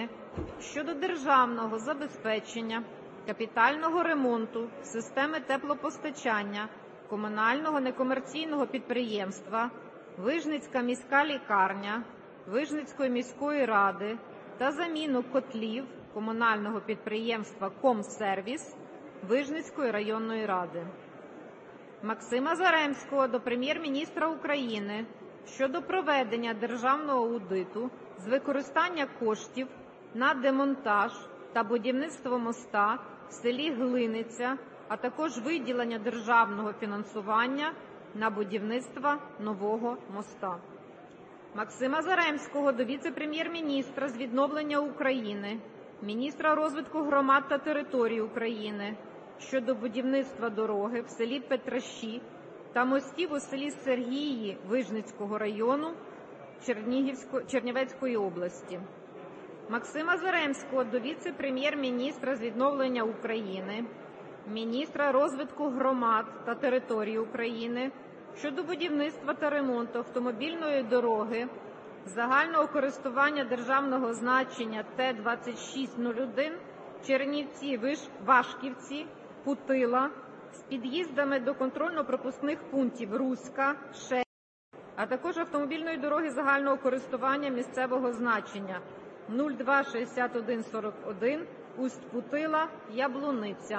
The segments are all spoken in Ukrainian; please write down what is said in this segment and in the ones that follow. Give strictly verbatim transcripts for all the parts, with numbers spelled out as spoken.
України щодо державного забезпечення капітального ремонту системи теплопостачання комунального некомерційного підприємства «Вижницька міська лікарня» Вижницької міської ради та заміну котлів комунального підприємства «Комсервіс» Вижницької районної ради. Максима Заремського до Прем'єр-міністра України щодо проведення державного аудиту з використання коштів на демонтаж та будівництво моста в селі Глиниця, а також виділення державного фінансування на будівництво нового моста. Максима Заремського до віце-прем'єр-міністра з відновлення України, міністра розвитку громад та територій України щодо будівництва дороги в селі Петращі та мостів у селі Сергії Вижницького району Чернівецької області. Максима Заремського до віце-прем'єр-міністра з відновлення України, міністра розвитку громад та територій України щодо будівництва та ремонту автомобільної дороги загального користування державного значення Т двадцять шість нуль один Чернівці-Вашківці, Путила з під'їздами до контрольно-пропускних пунктів Руська, Шепіт, а також автомобільної дороги загального користування місцевого значення нуль два шістдесят один сорок один Усть-Путила, Яблуниця.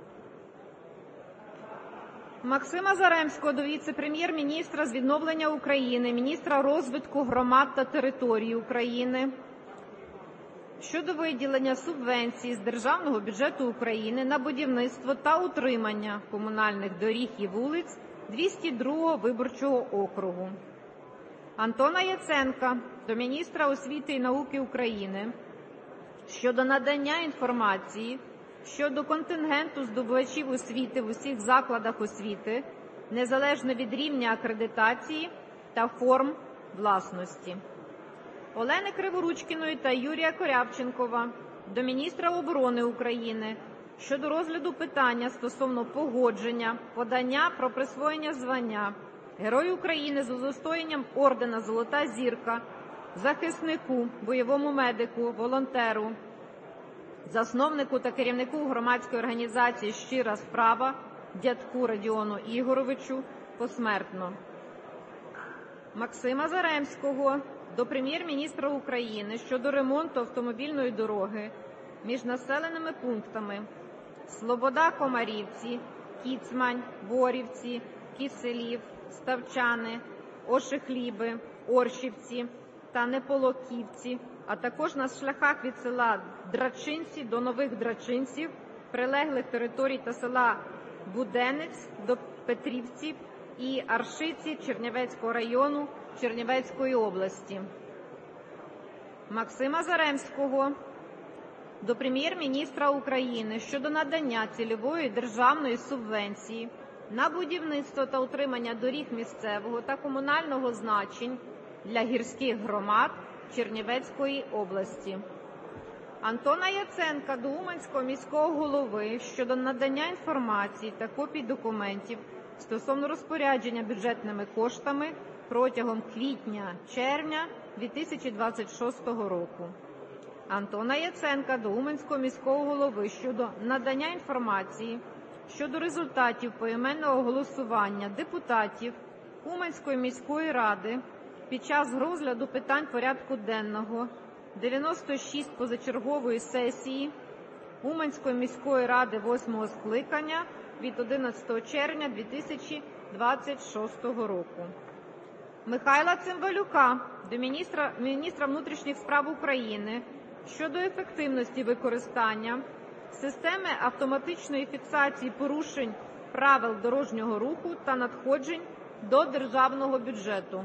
Максима Заремського до віце-прем'єр-міністра з відновлення України, міністра розвитку громад та територій України щодо виділення субвенції з Державного бюджету України на будівництво та утримання комунальних доріг і вулиць двісті другого виборчого округу. Антона Яценка до міністра освіти і науки України щодо надання інформації щодо контингенту здобувачів освіти в усіх закладах освіти, незалежно від рівня акредитації та форм власності. Олени Криворучкіної та Юрія Корявченкова до міністра оборони України щодо розгляду питання стосовно погодження подання про присвоєння звання Герой України з удостоєнням ордена «Золота Зірка» захиснику, бойовому медику, волонтеру, засновнику та керівнику громадської організації «Щира справа» Дядку Радіону Ігоровичу посмертно. Максима Заремського до Прем'єр-міністра України щодо ремонту автомобільної дороги між населеними пунктами Слобода-Комарівці, Кіцмань, Борівці, Киселів, Ставчани, Ошихліби, Оршівці та Неполоківці, а також на шляхах від села Драчинці до Нових Драчинців, прилеглих територій та села Буденець до Петрівців і Аршиці Чернівецького району Чернівецької області. Максима Заремського до Прем'єр-міністра України щодо надання цільової державної субвенції на будівництво та утримання доріг місцевого та комунального значень для гірських громад Чернівецької області. Антона Яценка до Уманського міського голови щодо надання інформації та копій документів стосовно розпорядження бюджетними коштами протягом квітня-червня дві тисячі двадцять шостого року. Антона Яценка до Уманського міського голови щодо надання інформації щодо результатів поіменного голосування депутатів Уманської міської ради під час розгляду питань порядку денного дев'яносто шостої позачергової сесії Уманської міської ради восьмого скликання від одинадцятого червня дві тисячі двадцять шостого року. Михайла Цимбалюка до міністра, міністра внутрішніх справ України щодо ефективності використання системи автоматичної фіксації порушень правил дорожнього руху та надходжень до державного бюджету.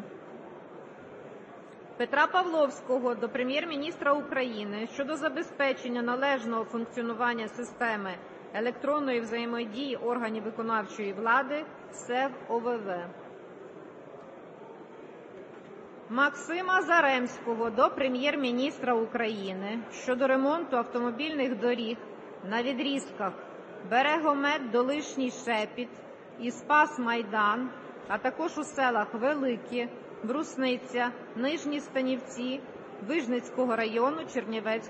Петра Павловського до Прем'єр-міністра України щодо забезпечення належного функціонування системи електронної взаємодії органів виконавчої влади СЕВ ОВВ. Максима Заремського до Прем'єр-міністра України щодо ремонту автомобільних доріг на відрізках Берегомет-Долишній Шепіт і Спас-Майдан, а також у селах Велике, Брусниця, Нижні Станівці Вижницького району Чернівецької